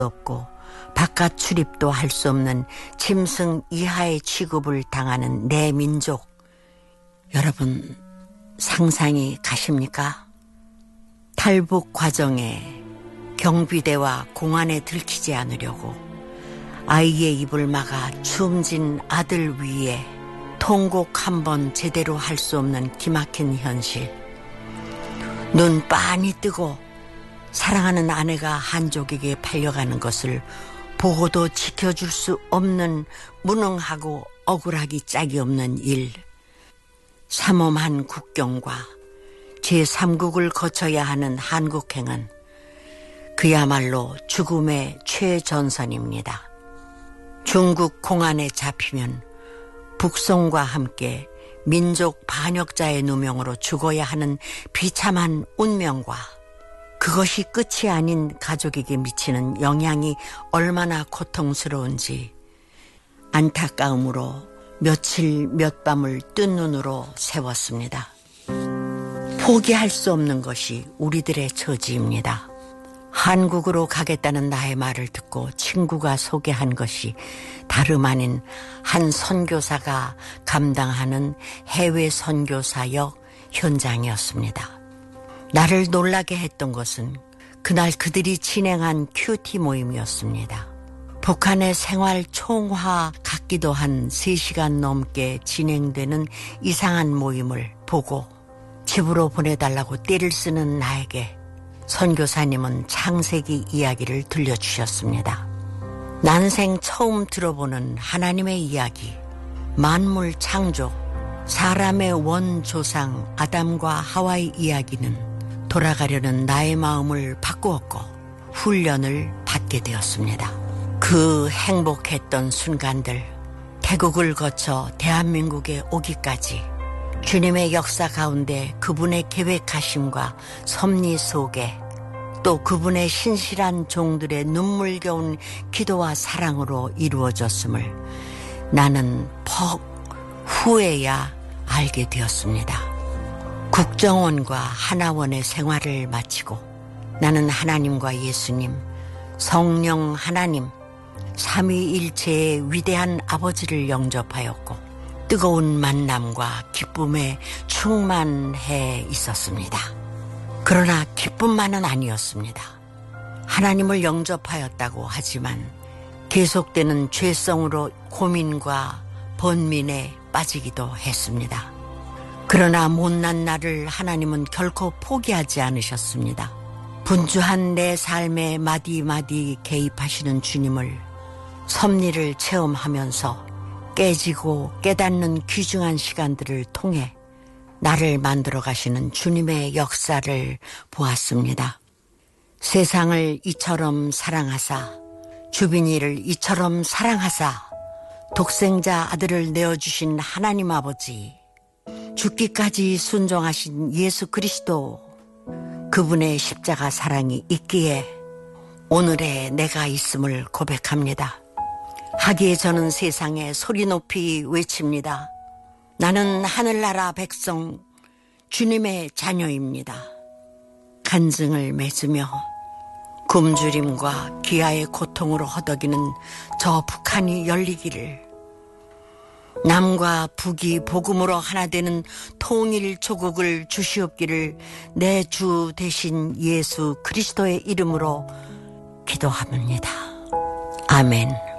없고 바깥 출입도 할 수 없는 짐승 이하의 취급을 당하는 내 민족, 여러분 상상이 가십니까? 탈북 과정에 경비대와 공안에 들키지 않으려고 아이의 입을 막아 숨진 아들 위에 통곡 한 번 제대로 할 수 없는 기막힌 현실. 눈 빤히 뜨고 사랑하는 아내가 한족에게 팔려가는 것을 보고도 지켜줄 수 없는 무능하고 억울하기 짝이 없는 일. 삼엄한 국경과 제3국을 거쳐야 하는 한국행은 그야말로 죽음의 최전선입니다. 중국 공안에 잡히면 북송과 함께 민족 반역자의 누명으로 죽어야 하는 비참한 운명과 그것이 끝이 아닌 가족에게 미치는 영향이 얼마나 고통스러운지 안타까움으로 며칠 몇 밤을 뜬 눈으로 세웠습니다. 포기할 수 없는 것이 우리들의 처지입니다. 한국으로 가겠다는 나의 말을 듣고 친구가 소개한 것이 다름 아닌 한 선교사가 감당하는 해외 선교사역 현장이었습니다. 나를 놀라게 했던 것은 그날 그들이 진행한 큐티 모임이었습니다. 북한의 생활 총화 같기도 한 3시간 넘게 진행되는 이상한 모임을 보고 집으로 보내달라고 떼를 쓰는 나에게 선교사님은 창세기 이야기를 들려주셨습니다. 난생 처음 들어보는 하나님의 이야기, 만물 창조, 사람의 원조상 아담과 하와의 이야기는 돌아가려는 나의 마음을 바꾸었고 훈련을 받게 되었습니다. 그 행복했던 순간들, 태국을 거쳐 대한민국에 오기까지 주님의 역사 가운데 그분의 계획하심과 섭리 속에 또 그분의 신실한 종들의 눈물겨운 기도와 사랑으로 이루어졌음을 나는 퍽 후에야 알게 되었습니다. 국정원과 하나원의 생활을 마치고 나는 하나님과 예수님, 성령 하나님, 삼위일체의 위대한 아버지를 영접하였고 뜨거운 만남과 기쁨에 충만해 있었습니다. 그러나 기쁨만은 아니었습니다. 하나님을 영접하였다고 하지만 계속되는 죄성으로 고민과 번민에 빠지기도 했습니다. 그러나 못난 나를 하나님은 결코 포기하지 않으셨습니다. 분주한 내 삶에 마디마디 개입하시는 주님을 섭리를 체험하면서 깨지고 깨닫는 귀중한 시간들을 통해 나를 만들어 가시는 주님의 역사를 보았습니다. 세상을 이처럼 사랑하사 주빈이를 이처럼 사랑하사 독생자 아들을 내어주신 하나님 아버지, 죽기까지 순종하신 예수 그리스도, 그분의 십자가 사랑이 있기에 오늘의 내가 있음을 고백합니다. 하기에 저는 세상에 소리 높이 외칩니다. 나는 하늘나라 백성 주님의 자녀입니다. 간증을 맺으며 굶주림과 기아의 고통으로 허덕이는 저 북한이 열리기를, 남과 북이 복음으로 하나 되는 통일 조국을 주시옵기를 내 주 되신 예수 그리스도의 이름으로 기도합니다. 아멘.